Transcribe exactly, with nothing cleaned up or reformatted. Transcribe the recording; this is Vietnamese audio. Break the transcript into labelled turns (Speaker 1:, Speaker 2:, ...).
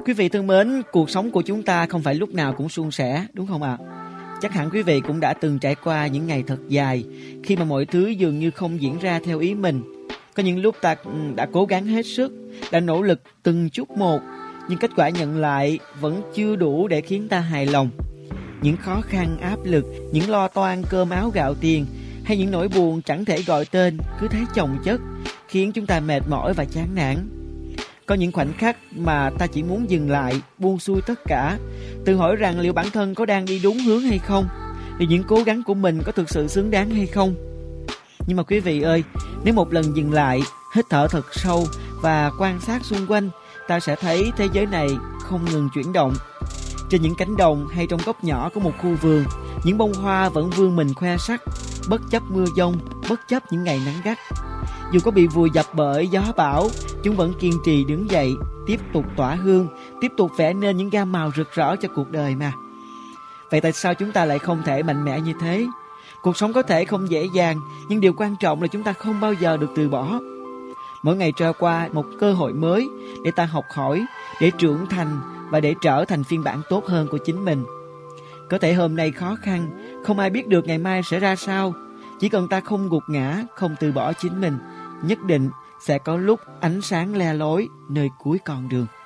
Speaker 1: Quý vị thân mến, cuộc sống của chúng ta không phải lúc nào cũng suôn sẻ, đúng không ạ? Chắc hẳn quý vị cũng đã từng trải qua những ngày thật dài khi mà mọi thứ dường như không diễn ra theo ý mình. Có những lúc ta đã cố gắng hết sức, đã nỗ lực từng chút một, nhưng kết quả nhận lại vẫn chưa đủ để khiến ta hài lòng. Những khó khăn, áp lực, những lo toan cơm áo gạo tiền hay những nỗi buồn chẳng thể gọi tên cứ thế chồng chất khiến chúng ta mệt mỏi và chán nản. Có những khoảnh khắc mà ta chỉ muốn dừng lại, buông xuôi tất cả, tự hỏi rằng liệu bản thân có đang đi đúng hướng hay không, thì những cố gắng của mình có thực sự xứng đáng hay không. Nhưng mà quý vị ơi, nếu một lần dừng lại, hít thở thật sâu và quan sát xung quanh, ta sẽ thấy thế giới này không ngừng chuyển động. Trên những cánh đồng hay trong góc nhỏ của một khu vườn, những bông hoa vẫn vươn mình khoe sắc, bất chấp mưa giông, bất chấp những ngày nắng gắt. Dù có bị vùi dập bởi gió bão, chúng vẫn kiên trì đứng dậy, tiếp tục tỏa hương, tiếp tục vẽ nên những gam màu rực rỡ cho cuộc đời mà. Vậy tại sao chúng ta lại không thể mạnh mẽ như thế? Cuộc sống có thể không dễ dàng, nhưng điều quan trọng là chúng ta không bao giờ được từ bỏ. Mỗi ngày trôi qua một cơ hội mới để ta học hỏi, để trưởng thành và để trở thành phiên bản tốt hơn của chính mình. Có thể hôm nay khó khăn, không ai biết được ngày mai sẽ ra sao. Chỉ cần ta không gục ngã, không từ bỏ chính mình, nhất định sẽ có lúc ánh sáng le lói nơi cuối con đường.